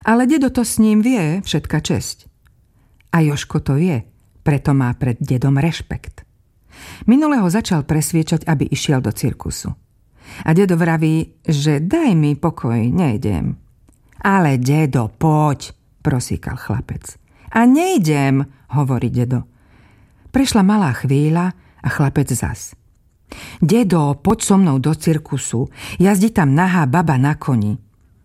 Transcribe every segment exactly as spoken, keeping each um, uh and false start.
Ale dedo to s ním vie, všetka česť. A Jožko to vie, preto má pred dedom rešpekt. Minule ho začal presviečať, aby išiel do cirkusu. A dedo vraví, že daj mi pokoj, nejdem. Ale dedo, poď, prosíkal chlapec. A nejdem, hovorí dedo. Prešla malá chvíľa a chlapec zas. Dedo, poď so mnou do cirkusu, jazdí tam nahá baba na koni.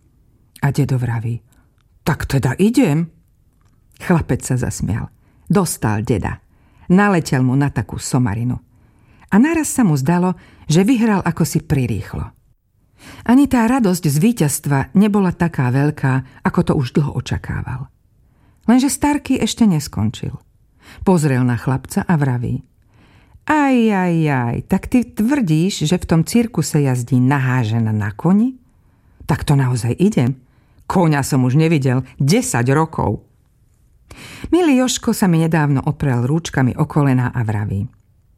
A dedo vraví, tak teda idem. Chlapec sa zasmial. Dostal deda. Naletel mu na takú somarinu. A naraz sa mu zdalo, že vyhral ako si prirýchlo. Ani tá radosť z víťazstva nebola taká veľká, ako to už dlho očakával. Lenže Starký ešte neskončil. Pozrel na chlapca a vraví, aj, aj, aj, tak ty tvrdíš, že v tom cirkuse jazdí nahá žena na koni? Tak to naozaj idem. Koňa som už nevidel desať rokov. Milý Jožko sa mi nedávno oprel rúčkami o kolená a vraví,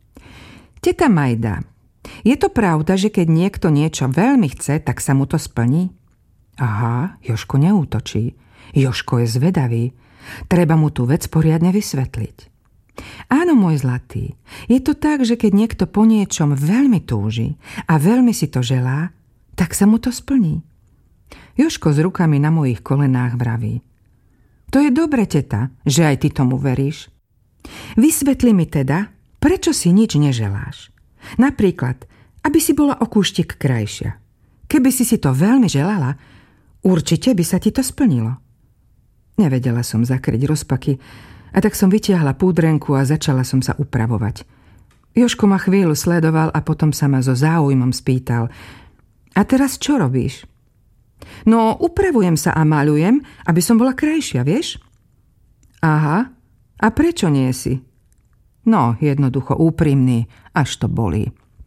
teta Majda, je to pravda, že keď niekto niečo veľmi chce, tak sa mu to splní? Aha, Jožko neútočí. Jožko je zvedavý. Treba mu tú vec poriadne vysvetliť. Áno, môj zlatý, je to tak, že keď niekto po niečom veľmi túži a veľmi si to želá, tak sa mu to splní. Jožko s rukami na mojich kolenách vraví, to je dobre, teta, že aj ty tomu veríš. Vysvetli mi teda, prečo si nič neželáš. Napríklad, aby si bola o kúštik krajšia. Keby si si to veľmi želala, určite by sa ti to splnilo. Nevedela som zakryť rozpaky, a tak som vytiahla púdrenku a začala som sa upravovať. Jožko ma chvíľu sledoval a potom sa ma so záujmom spýtal, a teraz čo robíš? No, upravujem sa a maľujem, aby som bola krajšia, vieš? Aha, a prečo nie si? No, jednoducho úprimný, až to bolí.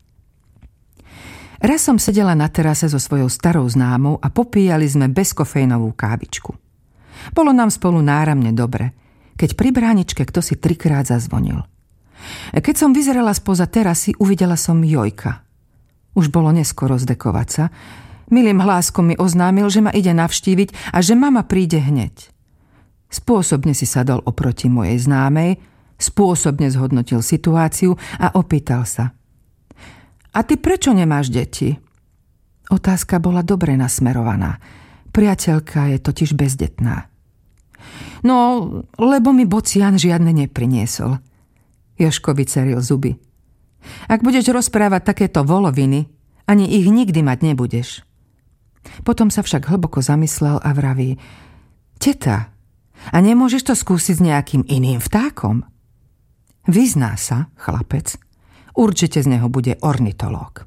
Raz som sedela na terase so svojou starou známou a popíjali sme bezkofeínovú kávičku. Bolo nám spolu náramne dobre, keď pri bráničke kto si trikrát zazvonil. Keď som vyzerala spoza terasy, uvidela som Jojka. Už bolo neskoro zdekovať sa. Milým hláskom mi oznámil, že ma ide navštíviť a že mama príde hneď. Spôsobne si sadol oproti mojej známej, spôsobne zhodnotil situáciu a opýtal sa. A ty prečo nemáš deti? Otázka bola dobre nasmerovaná. Priateľka je totiž bezdetná. No, lebo mi bocian žiadne nepriniesol. Jožko vyceril zuby. Ak budeš rozprávať takéto voloviny, ani ich nikdy mať nebudeš. Potom sa však hlboko zamyslel a vraví, teta, a nemôžeš to skúsiť s nejakým iným vtákom? Vyzná sa, chlapec. Určite z neho bude ornitológ.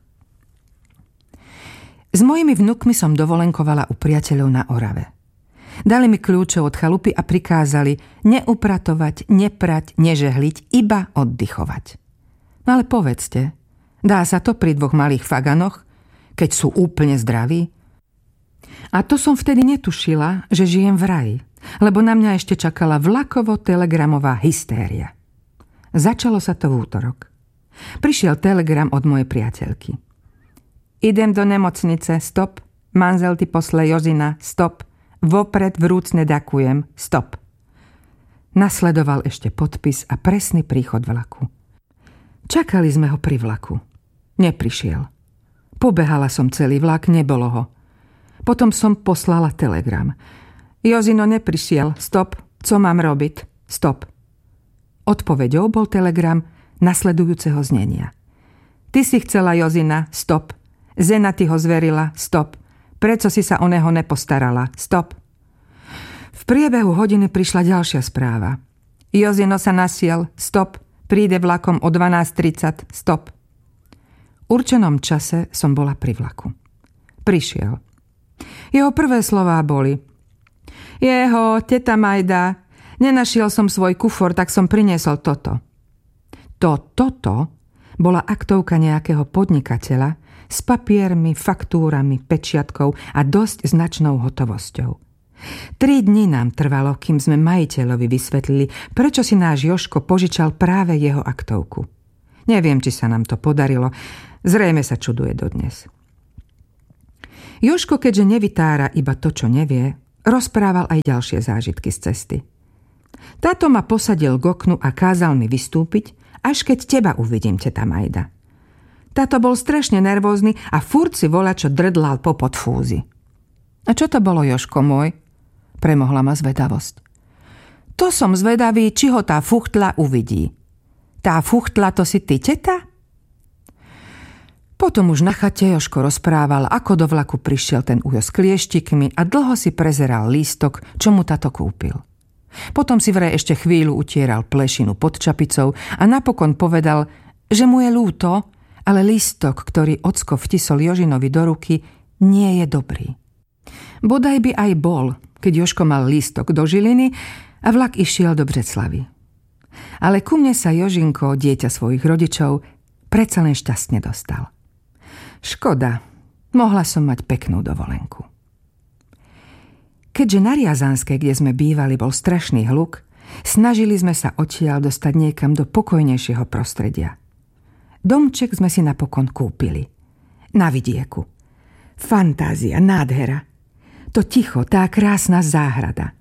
S mojimi vnukmi som dovolenkovala u priateľov na Orave. Dali mi kľúče od chalupy a prikázali neupratovať, neprať, nežehliť, iba oddychovať. No ale povedzte, dá sa to pri dvoch malých faganoch, keď sú úplne zdraví? A to som vtedy netušila, že žijem v raji, lebo na mňa ešte čakala vlakovo-telegramová hystéria. Začalo sa to v útorok. Prišiel telegram od mojej priateľky. Idem do nemocnice, stop. Manzel ti posle Jozina, stop. Vopred vrúcne ďakujem, stop. Nasledoval ešte podpis a presný príchod vlaku. Čakali sme ho pri vlaku. Neprišiel. Pobehala som celý vlak, nebolo ho. Potom som poslala telegram. Jozino neprišiel, stop. Co mám robiť? Stop. Odpoveďou bol telegram nasledujúceho znenia. Ty si chcela Jozina, stop. Zena ti ho zverila, stop. Prečo si sa o neho nepostarala, stop. V priebehu hodiny prišla ďalšia správa. Jozino sa nasiel, stop. Príde vlakom o dvanásť tridsať, stop. V určenom čase som bola pri vlaku. Prišiel. Jeho prvé slová boli: Jeho, teta Majda, nenašiel som svoj kufor, tak som priniesol toto. To toto bola aktovka nejakého podnikateľa s papiermi, faktúrami, pečiatkou a dosť značnou hotovosťou. Tri dni nám trvalo, kým sme majiteľovi vysvetlili, prečo si náš Jožko požičal práve jeho aktovku. Neviem, či sa nám to podarilo, zrejme sa čuduje dodnes. Jožko, keďže nevytára iba to, čo nevie, rozprával aj ďalšie zážitky z cesty. Táto ma posadil k oknu a kázal mi vystúpiť, až keď teba uvidím, teta Majda. Táto bol strašne nervózny a furt si volačo drdlal po podfúzi. A čo to bolo, Jožko môj? Premohla ma zvedavosť. To som zvedavý, či ho tá fuchtla uvidí. Tá fuchtla to si ty, teta? Potom už na chate Jožko rozprával, ako do vlaku prišiel ten ujo s klieštikmi a dlho si prezeral lístok, čo mu tato kúpil. Potom si vraj ešte chvíľu utieral plešinu pod čapicou a napokon povedal, že mu je ľúto, ale lístok, ktorý ocko vtisol Jožinovi do ruky, nie je dobrý. Bodaj by aj bol, keď Jožko mal lístok do Žiliny a vlak išiel do Břeclavy. Ale ku mne sa Jožinko, dieťa svojich rodičov, predsa len šťastne dostal. Škoda, mohla som mať peknú dovolenku. Keďže na Riazanskej, kde sme bývali, bol strašný hluk, snažili sme sa odtiaľ dostať niekam do pokojnejšieho prostredia. Domček sme si napokon kúpili. Na vidieku. Fantázia, nádhera. To ticho, tá krásna záhrada.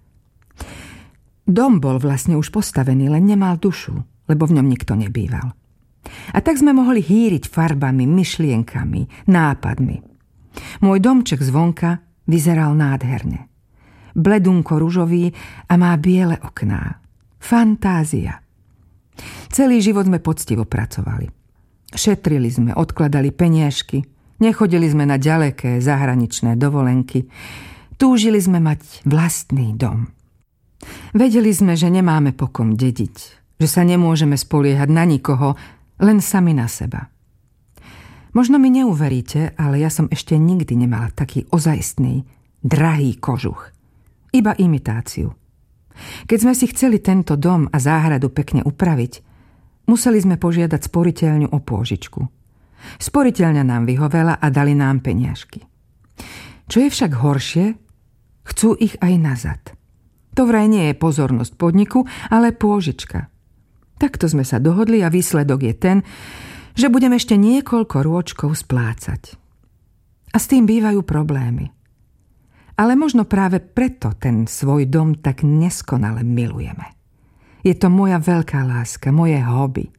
Dom bol vlastne už postavený, len nemal dušu, lebo v ňom nikto nebýval. A tak sme mohli hýriť farbami, myšlienkami, nápadmi. Môj domček zvonka vyzeral nádherne. Bledunko ružový a má biele okná. Fantázia. Celý život sme poctivo pracovali. Šetrili sme, odkladali peniažky, nechodili sme na ďaleké zahraničné dovolenky. Túžili sme mať vlastný dom. Vedeli sme, že nemáme po kom dediť, že sa nemôžeme spoliehať na nikoho, len sami na seba. Možno mi neuveríte, ale ja som ešte nikdy nemala taký ozajstný, drahý kožuch. Iba imitáciu. Keď sme si chceli tento dom a záhradu pekne upraviť, museli sme požiadať sporiteľňu o pôžičku. Sporiteľňa nám vyhovela a dali nám peniažky. Čo je však horšie, chcú ich aj nazad. To vraj nie je pozornosť podniku, ale pôžička. Takto sme sa dohodli a výsledok je ten, že budem ešte niekoľko rôčkov splácať. A s tým bývajú problémy. Ale možno práve preto ten svoj dom tak neskonale milujeme. Je to moja veľká láska, moje hobby.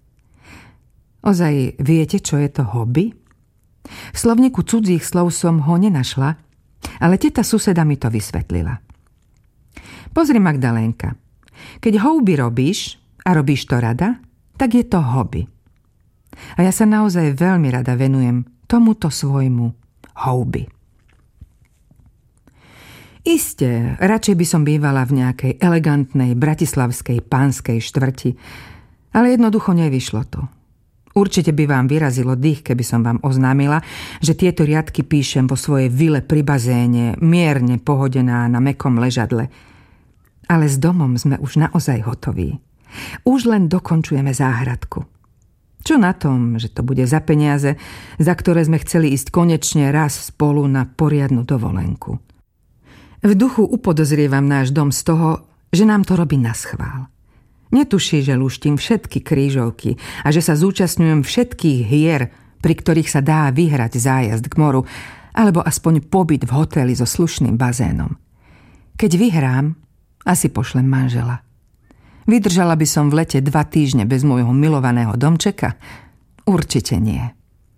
Ozaj viete, čo je to hobby? V slovníku cudzích slov som ho nenašla, ale teta suseda mi to vysvetlila. Pozri, Magdalénka, keď houby robíš a robíš to rada, tak je to hobby. A ja sa naozaj veľmi rada venujem tomuto svojmu hobby. Isté, radšej by som bývala v nejakej elegantnej bratislavskej pánskej štvrti, ale jednoducho nevyšlo to. Určite by vám vyrazilo dých, keby som vám oznámila, že tieto riadky píšem vo svojej vile pri bazéne, mierne pohodená na mäkkom ležadle. Ale s domom sme už naozaj hotoví. Už len dokončujeme záhradku. Čo na tom, že to bude za peniaze, za ktoré sme chceli ísť konečne raz spolu na poriadnu dovolenku. V duchu upodozrievam náš dom z toho, že nám to robí naschvál. Netuší, že luštím všetky krížovky a že sa zúčastňujem všetkých hier, pri ktorých sa dá vyhrať zájazd k moru, alebo aspoň pobyt v hoteli so slušným bazénom. Keď vyhrám, asi pošlem manžela. Vydržala by som v lete dva týždne bez môjho milovaného domčeka? Určite nie.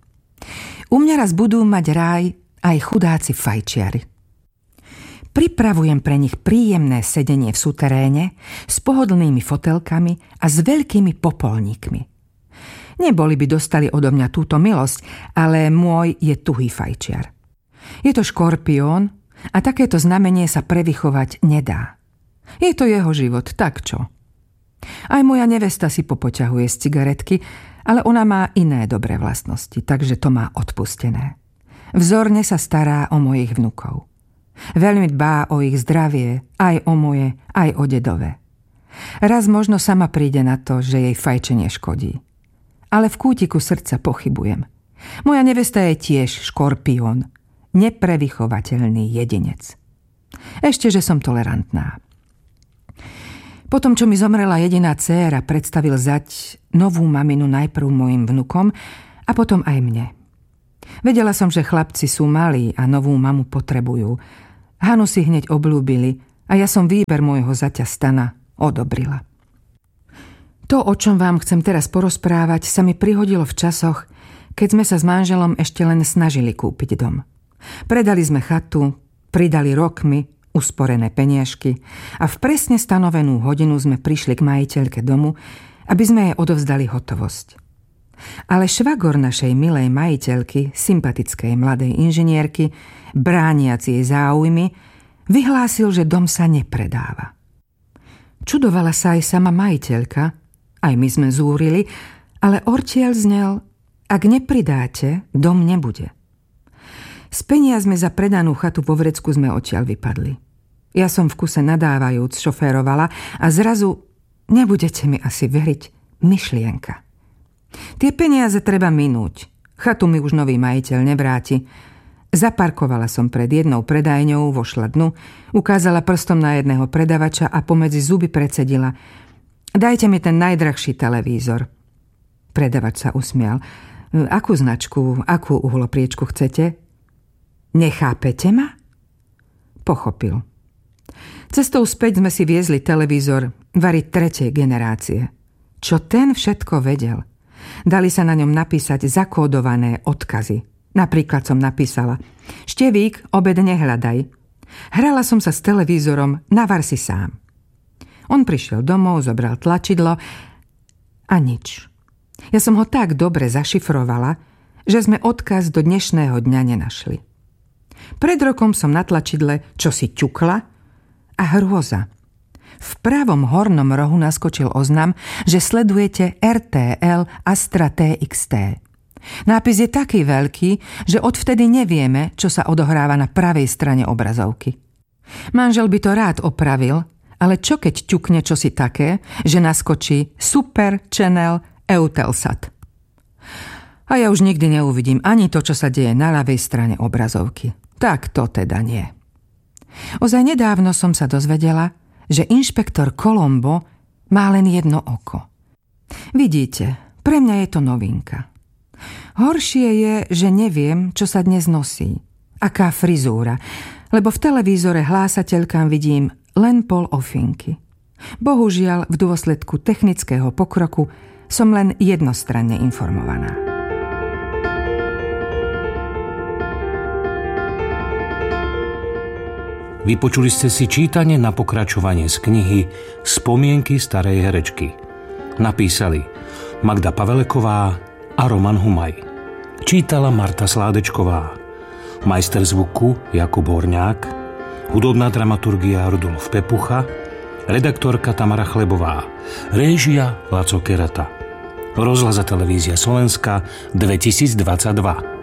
U mňa raz budú mať ráj aj chudáci fajčiari. Pripravujem pre nich príjemné sedenie v suteréne s pohodlnými fotelkami a s veľkými popolníkmi. Neboli by dostali odo mňa túto milosť, ale môj je tuhý fajčiar. Je to škorpión a takéto znamenie sa prevychovať nedá. Je to jeho život, tak čo? Aj moja nevesta si popoťahuje z cigaretky, ale ona má iné dobré vlastnosti, takže to má odpustené. Vzorne sa stará o mojich vnukov. Veľmi dbá o ich zdravie, aj o moje, aj o dedové. Raz možno sama príde na to, že jej fajčenie škodí. Ale v kútiku srdca pochybujem. Moja nevesta je tiež škorpión, neprevychovateľný jedinec. Ešte, že som tolerantná. Potom, čo mi zomrela jediná dcéra, predstavil zať novú maminu najprv mojim vnukom a potom aj mne. Vedela som, že chlapci sú malí a novú mamu potrebujú. Hanu si hneď obľúbili a ja som výber môjho zaťa Stana odobrila. To, o čom vám chcem teraz porozprávať, sa mi prihodilo v časoch, keď sme sa s manželom ešte len snažili kúpiť dom. Predali sme chatu, pridali rokmi, usporené peniažky a v presne stanovenú hodinu sme prišli k majiteľke domu, aby sme jej odovzdali hotovosť. Ale švagor našej milej majiteľky, sympatickej mladej inžinierky, brániac jej záujmy, vyhlásil, že dom sa nepredáva. Čudovala sa aj sama majiteľka, aj my sme zúrili, ale ortiel znel: ak nepridáte, dom nebude. S peniazmi za predanú chatu vo vrecku sme odtiaľ vypadli. Ja som v kuse nadávajúc šoférovala a zrazu, nebudete mi asi veriť, myšlienka. Tie peniaze treba minúť. Chatu mi už nový majiteľ nevráti. Zaparkovala som pred jednou predajňou, vošla dnu, ukázala prstom na jedného predavača a pomedzi zuby precedila: dajte mi ten najdrahší televízor. Predavač sa usmial: akú značku, akú uhlopriečku chcete? Nechápete ma? Pochopil. Cestou späť sme si viezli televízor Vary tretej generácie. Čo ten všetko vedel? Dali sa na ňom napísať zakódované odkazy. Napríklad som napísala: Števík, obed nehľadaj. Hrala som sa s televízorom, navar si sám. On prišiel domov, zobral tlačidlo a nič. Ja som ho tak dobre zašifrovala, že sme odkaz do dnešného dňa nenašli. Pred rokom som na tlačidle čosi ťukla a hrôza. V pravom hornom rohu naskočil oznam, že sledujete er té el Astra té iks té. Nápis je taký veľký, že odvtedy nevieme, čo sa odohráva na pravej strane obrazovky. Manžel by to rád opravil, ale čo keď ťukne čosi také, že naskočí Super Channel Eutelsat. A ja už nikdy neuvidím ani to, čo sa deje na ľavej strane obrazovky. Tak to teda nie. Ozaj nedávno som sa dozvedela, že inšpektor Colombo má len jedno oko. Vidíte, pre mňa je to novinka. Horšie je, že neviem, čo sa dnes nosí. Aká frizúra, lebo v televízore hlásateľkám vidím len pol ofinky. Bohužiaľ, v dôsledku technického pokroku som len jednostranne informovaná. Vypočuli ste si čítanie na pokračovanie z knihy Spomienky starej herečky. Napísali Magda Paveleková a Roman Humaj. Čítala Marta Sládečková. Majster zvuku Jakub Horňák. Hudobná dramaturgia Rudolf Pepucha. Redaktorka Tamara Chlebová. Réžia Laco Kerata. Rozhlas a televízia Slovenska dvetisícdvadsaťdva.